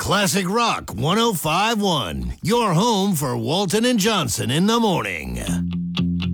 Classic Rock 105.1, your home for Walton and Johnson in the morning.